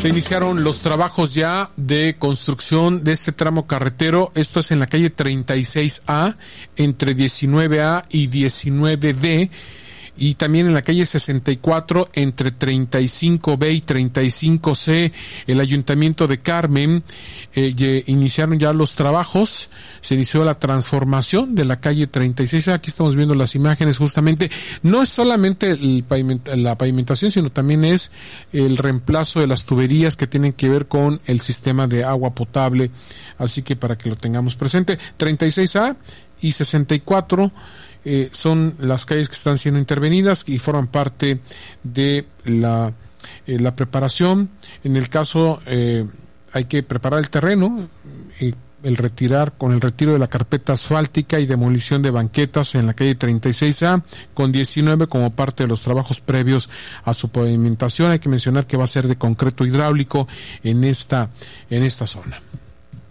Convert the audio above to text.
Se iniciaron los trabajos ya de construcción de este tramo carretero. Esto es en la calle 36A, entre 19A y 19D. Y también en la calle 64, entre 35B y 35C, el Ayuntamiento de Carmen, iniciaron ya los trabajos. Se inició la transformación de la calle 36A. Aquí estamos viendo las imágenes justamente. No es solamente la pavimentación, sino también es el reemplazo de las tuberías que tienen que ver con el sistema de agua potable. Así que para que lo tengamos presente, 36A y 64 son las calles que están siendo intervenidas y forman parte de la preparación. En el caso hay que preparar el terreno, con el retiro de la carpeta asfáltica y demolición de banquetas en la calle 36A con 19 como parte de los trabajos previos a su pavimentación. Hay que mencionar que va a ser de concreto hidráulico en esta zona.